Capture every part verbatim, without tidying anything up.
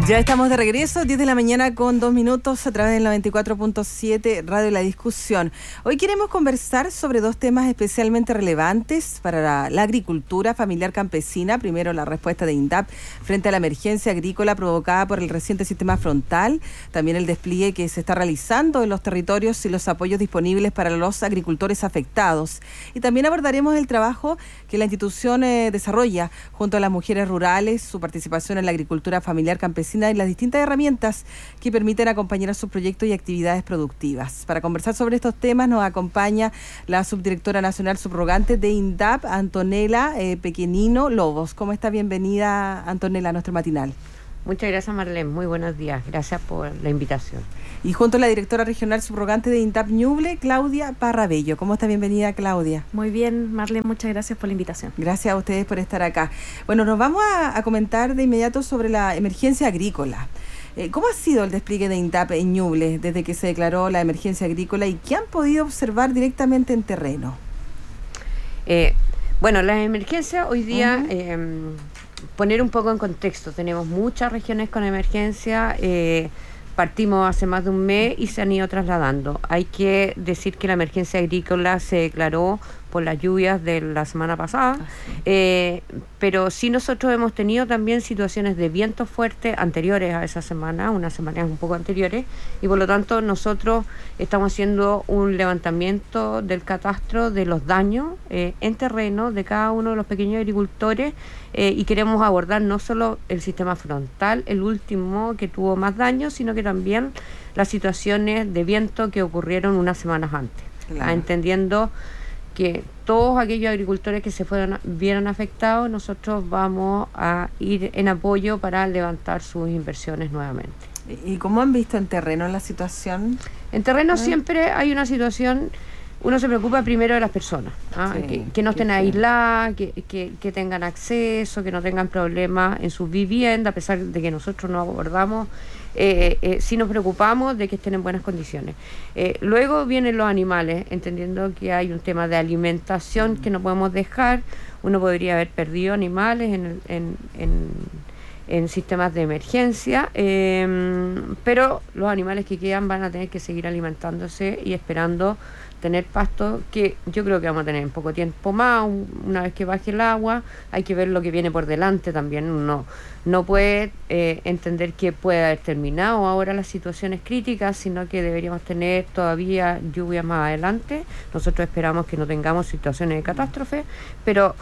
Ya estamos de regreso, diez de la mañana con dos minutos a través del noventa y cuatro punto siete Radio La Discusión. Hoy queremos conversar sobre dos temas especialmente relevantes para la, la agricultura familiar campesina. Primero, la respuesta de INDAP frente a la emergencia agrícola provocada por el reciente sistema frontal. También el despliegue que se está realizando en los territorios y los apoyos disponibles para los agricultores afectados. Y también abordaremos el trabajo que la institución eh, desarrolla junto a las mujeres rurales, su participación en la agricultura familiar campesina y las distintas herramientas que permiten acompañar a sus proyectos y actividades productivas. Para conversar sobre estos temas nos acompaña la subdirectora nacional subrogante de INDAP, Antonella eh, Pequenino Lobos. ¿Cómo está? Bienvenida, Antonella, a nuestro matinal. Muchas gracias, Marlene. Muy buenos días. Gracias por la invitación. Y junto a la directora regional subrogante de INDAP Ñuble, Claudia Parrabello. ¿Cómo está? Bienvenida, Claudia. Muy bien, Marlene. Muchas gracias por la invitación. Gracias a ustedes por estar acá. Bueno, nos vamos a, a comentar de inmediato sobre la emergencia agrícola. Eh, ¿Cómo ha sido el despliegue de INDAP en Ñuble desde que se declaró la emergencia agrícola y qué han podido observar directamente en terreno? Eh, bueno, la emergencia hoy día... Uh-huh. eh, Poner un poco en contexto, tenemos muchas regiones con emergencia, eh, partimos hace más de un mes y se han ido trasladando. Hay que decir que la emergencia agrícola se declaró por las lluvias de la semana pasada, eh, pero sí nosotros hemos tenido también situaciones de viento fuerte anteriores a esa semana, unas semanas un poco anteriores, y por lo tanto nosotros estamos haciendo un levantamiento del catastro de los daños eh, en terreno de cada uno de los pequeños agricultores, eh, y queremos abordar no solo el sistema frontal, el último que tuvo más daños, sino que también las situaciones de viento que ocurrieron unas semanas antes, claro. ah, entendiendo que todos aquellos agricultores que se fueron vieron afectados, nosotros vamos a ir en apoyo para levantar sus inversiones nuevamente. ¿Y cómo han visto en terreno la situación? En terreno ¿Eh? siempre hay una situación, uno se preocupa primero de las personas, ¿ah? sí, que, que no estén sí. aisladas, que, que, que tengan acceso, que no tengan problemas en sus viviendas, a pesar de que nosotros no abordamos. Eh, eh, sí nos preocupamos de que estén en buenas condiciones. Eh, luego vienen los animales, entendiendo que hay un tema de alimentación que no podemos dejar. Uno podría haber perdido animales en, el, en, en, en sistemas de emergencia, eh, pero los animales que quedan van a tener que seguir alimentándose y esperando tener pasto, que yo creo que vamos a tener en poco tiempo más, un, una vez que baje el agua. Hay que ver lo que viene por delante también. Uno no puede eh, entender que puede haber terminado ahora las situaciones críticas, sino que deberíamos tener todavía lluvias más adelante. Nosotros esperamos que no tengamos situaciones de catástrofe, pero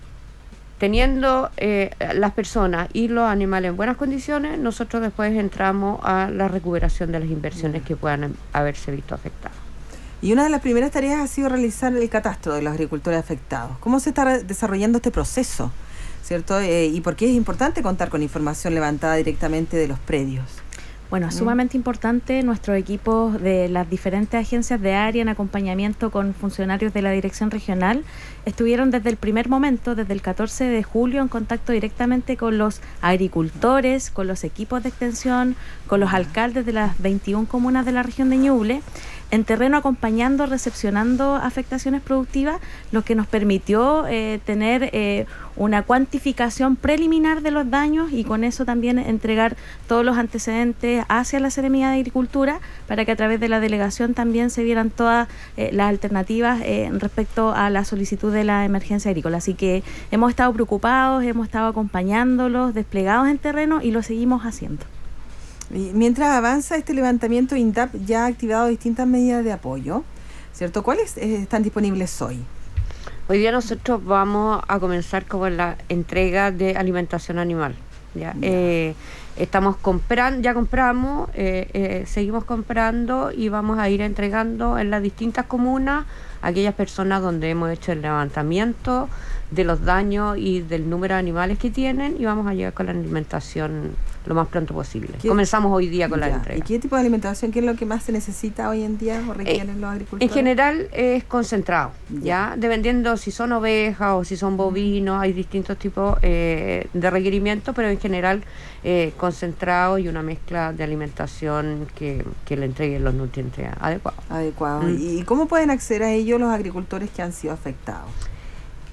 teniendo eh, las personas y los animales en buenas condiciones, nosotros después entramos a la recuperación de las inversiones que puedan haberse visto afectadas. Y una de las primeras tareas ha sido realizar el catastro de los agricultores afectados. ¿Cómo se está desarrollando este proceso? ¿Cierto? Eh, ¿Y por qué es importante contar con información levantada directamente de los predios? Bueno, es sumamente importante. Nuestros equipos de las diferentes agencias de área en acompañamiento con funcionarios de la dirección regional estuvieron desde el primer momento, desde el catorce de julio, en contacto directamente con los agricultores, con los equipos de extensión, con los alcaldes de las veintiuna comunas de la región de Ñuble, en terreno acompañando, recepcionando afectaciones productivas, lo que nos permitió eh, tener eh, una cuantificación preliminar de los daños y con eso también entregar todos los antecedentes hacia la Seremía de Agricultura para que a través de la delegación también se vieran todas eh, las alternativas eh, respecto a la solicitud de la emergencia agrícola. Así que hemos estado preocupados, hemos estado acompañándolos, desplegados en terreno y lo seguimos haciendo. Y mientras avanza este levantamiento, INDAP ya ha activado distintas medidas de apoyo, ¿cierto? ¿Cuáles eh, están disponibles hoy? Hoy día nosotros vamos a comenzar con la entrega de alimentación animal. Ya, ya. Eh, estamos comprando, ya compramos, eh, eh, seguimos comprando y vamos a ir entregando en las distintas comunas a aquellas personas donde hemos hecho el levantamiento de los daños y del número de animales que tienen, y vamos a llegar con la alimentación lo más pronto posible. Comenzamos hoy día con ya. la entrega. ¿Y qué tipo de alimentación, qué es lo que más se necesita hoy en día o requieren eh, los agricultores? En general es concentrado, ya, ya dependiendo si son ovejas o si son bovinos, hay distintos tipos eh, de requerimientos, pero en general eh, concentrado y una mezcla de alimentación que, que le entreguen los nutrientes adecuados. Adecuados. Mm. ¿Y cómo pueden acceder a ello los agricultores que han sido afectados?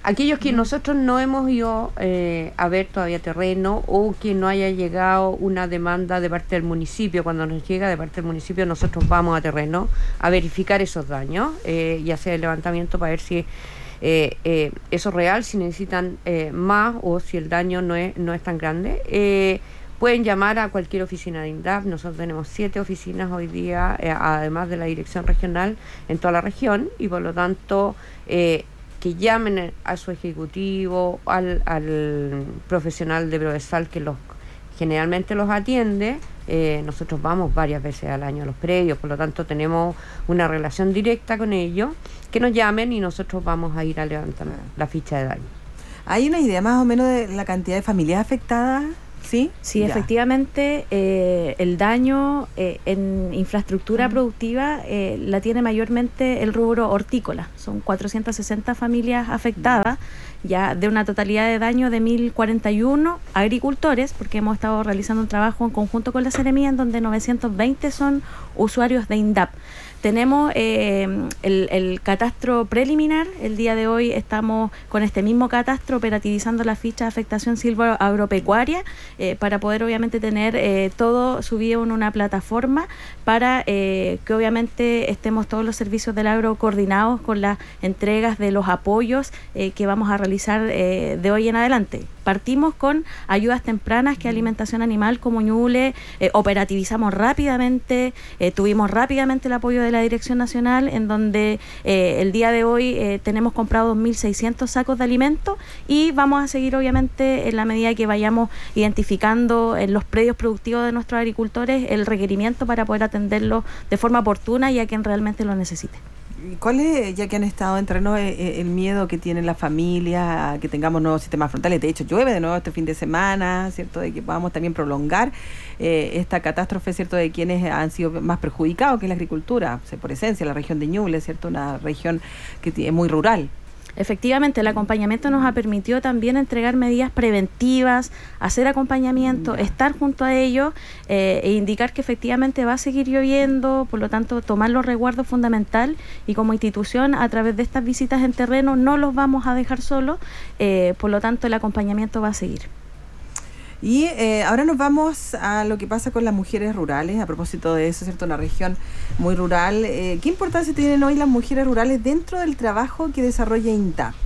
aquellos que nosotros no hemos ido eh, a ver todavía terreno o que no haya llegado una demanda de parte del municipio. Cuando nos llega de parte del municipio, nosotros vamos a terreno a verificar esos daños eh, y hacer el levantamiento para ver si eh, eh, eso es real, si necesitan eh, más o si el daño no es, no es tan grande. Eh, pueden llamar a cualquier oficina de INDAP. Nosotros tenemos siete oficinas hoy día, eh, además de la dirección regional, en toda la región, y por lo tanto... Eh, que llamen a su ejecutivo, al, al profesional de Prodesal que los generalmente los atiende. Eh, nosotros vamos varias veces al año a los predios, por lo tanto tenemos una relación directa con ellos, que nos llamen y nosotros vamos a ir a levantar la ficha de daño. ¿Hay una idea más o menos de la cantidad de familias afectadas? Sí, sí, ya. Efectivamente, eh, el daño eh, en infraestructura uh-huh. productiva eh, la tiene mayormente el rubro hortícola. Son cuatrocientas sesenta familias afectadas, uh-huh. ya de una totalidad de daño de mil cuarenta y uno agricultores, porque hemos estado realizando un trabajo en conjunto con la Seremía, en donde novecientos veinte son usuarios de INDAP. Tenemos eh, el, el catastro preliminar. El día de hoy estamos con este mismo catastro operativizando la ficha de afectación silvoagropecuaria eh, para poder obviamente tener eh, todo subido en una plataforma para eh, que obviamente estemos todos los servicios del agro coordinados con las entregas de los apoyos eh, que vamos a realizar eh, de hoy en adelante. Partimos con ayudas tempranas, que alimentación animal como Ñuble, eh, operativizamos rápidamente, eh, tuvimos rápidamente el apoyo de la Dirección Nacional, en donde eh, el día de hoy eh, tenemos comprado dos mil seiscientos sacos de alimentos, y vamos a seguir obviamente en la medida que vayamos identificando en los predios productivos de nuestros agricultores el requerimiento para poder atenderlo de forma oportuna y a quien realmente lo necesite. ¿Cuál es, ya que han estado en terreno, eh, el miedo que tienen las familias a que tengamos nuevos sistemas frontales? De hecho, llueve de nuevo este fin de semana, ¿cierto? De que podamos también prolongar eh, esta catástrofe, ¿cierto? De quienes han sido más perjudicados, que es la agricultura, o sea, por esencia, la región de Ñuble, ¿cierto? Una región que es muy rural. Efectivamente, el acompañamiento nos ha permitido también entregar medidas preventivas, hacer acompañamiento, estar junto a ellos eh, e indicar que efectivamente va a seguir lloviendo, por lo tanto tomar los resguardos fundamental, y como institución a través de estas visitas en terreno no los vamos a dejar solos, eh, por lo tanto el acompañamiento va a seguir. Y eh, ahora nos vamos a lo que pasa con las mujeres rurales, a propósito de eso, ¿cierto? Una región muy rural. Eh, ¿Qué importancia tienen hoy las mujeres rurales dentro del trabajo que desarrolla INDAP?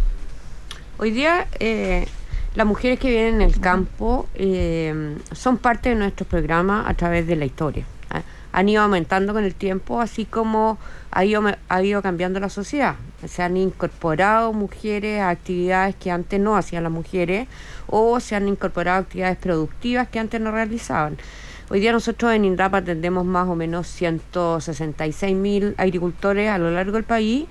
Hoy día eh, las mujeres que viven en el campo eh, son parte de nuestros programas a través de la historia. ¿eh? Han ido aumentando con el tiempo, así como ha ido, ha ido cambiando la sociedad. Se han incorporado mujeres a actividades que antes no hacían las mujeres, o se han incorporado actividades productivas que antes no realizaban. Hoy día nosotros en INDAP atendemos más o menos ciento sesenta y seis mil agricultores a lo largo del país,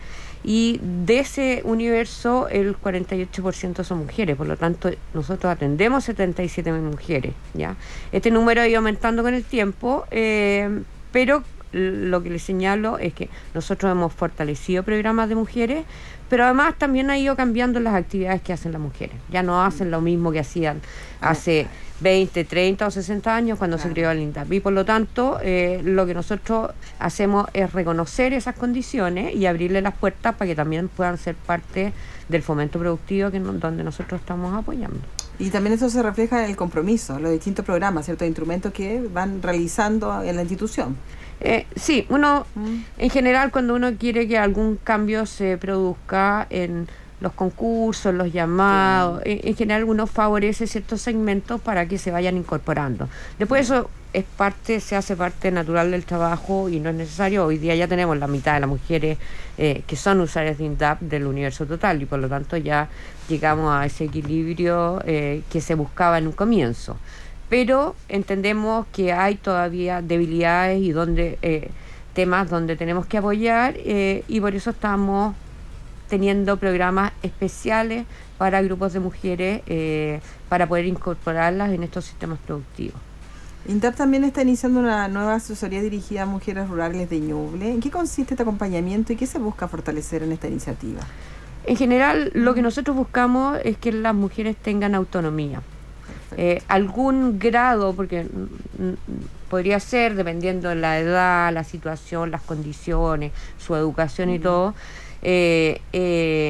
y de ese universo el cuarenta y ocho por ciento son mujeres, por lo tanto nosotros atendemos setenta y siete mil mujeres, ¿ya? Este número ha ido aumentando con el tiempo, eh, pero lo que les señalo es que nosotros hemos fortalecido programas de mujeres, pero además también ha ido cambiando las actividades que hacen las mujeres. Ya no hacen lo mismo que hacían hace veinte, treinta o sesenta años cuando claro. se creó el INDAP. Y por lo tanto, eh, lo que nosotros hacemos es reconocer esas condiciones y abrirle las puertas para que también puedan ser parte del fomento productivo que no, donde nosotros estamos apoyando. Y también eso se refleja en el compromiso, los distintos programas, ciertos instrumentos que van realizando en la institución. Eh, sí, uno, mm. en general, cuando uno quiere que algún cambio se produzca en los concursos, los llamados, sí. en, en general uno favorece ciertos segmentos para que se vayan incorporando. Después eso es parte, se hace parte natural del trabajo y no es necesario. Hoy día ya tenemos la mitad de las mujeres eh, que son usuarias de INDAP del universo total, y por lo tanto ya llegamos a ese equilibrio eh, que se buscaba en un comienzo. Pero entendemos que hay todavía debilidades y donde eh, temas donde tenemos que apoyar, eh, y por eso estamos teniendo programas especiales para grupos de mujeres eh, para poder incorporarlas en estos sistemas productivos. INDAP también está iniciando una nueva asesoría dirigida a mujeres rurales de Ñuble. ¿En qué consiste este acompañamiento y qué se busca fortalecer en esta iniciativa? En general, lo que nosotros buscamos es que las mujeres tengan autonomía. Eh, algún grado, porque mm, podría ser, dependiendo de la edad, la situación, las condiciones, su educación y todo, eh, eh,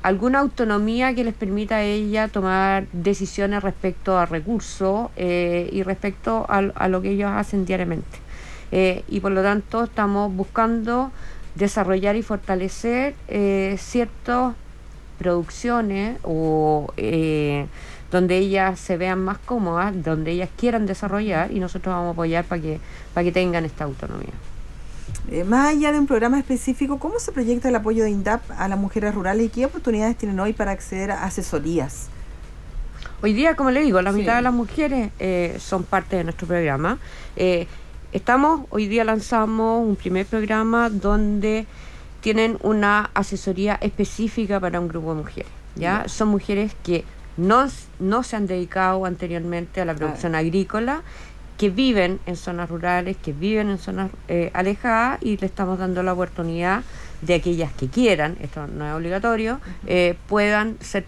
alguna autonomía que les permita a ella tomar decisiones respecto a recursos eh, y respecto a, a lo que ellos hacen diariamente. Eh, y por lo tanto estamos buscando desarrollar y fortalecer eh, ciertas producciones o eh, donde ellas se vean más cómodas, donde ellas quieran desarrollar, y nosotros vamos a apoyar para que, para que tengan esta autonomía. Eh, más allá de un programa específico, ¿cómo se proyecta el apoyo de INDAP a las mujeres rurales y qué oportunidades tienen hoy para acceder a asesorías? Hoy día, como le digo, la Sí. mitad de las mujeres eh, son parte de nuestro programa. Eh, estamos, hoy día lanzamos un primer programa donde tienen una asesoría específica para un grupo de mujeres. ¿ya? Ya. Son mujeres que no, no se han dedicado anteriormente a la producción agrícola, que viven en zonas rurales, que viven en zonas eh, alejadas, y le estamos dando la oportunidad de aquellas que quieran, esto no es obligatorio, uh-huh. eh, puedan ser